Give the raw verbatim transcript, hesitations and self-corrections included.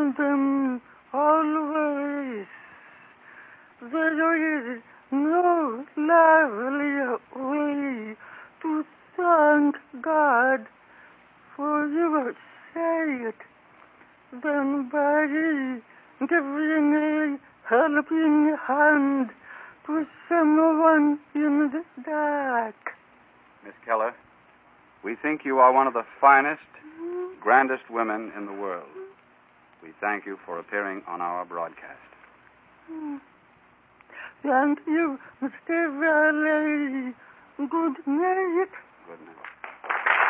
in them always. There is no lovelier way to thank God for your sake than by giving a helping hand to someone in the dark. Miss Keller, we think you are one of the finest, grandest women in the world. We thank you for appearing on our broadcast. Thank you, Mister Valley. Good night. Good night.